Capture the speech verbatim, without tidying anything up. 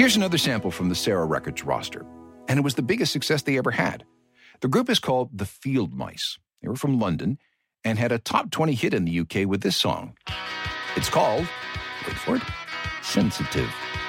Here's another sample from the Sarah Records roster, and it was the biggest success they ever had. The group is called the Field Mice. They were from London and had a top twenty hit in the U K with this song. It's called, wait for it, Sensitive.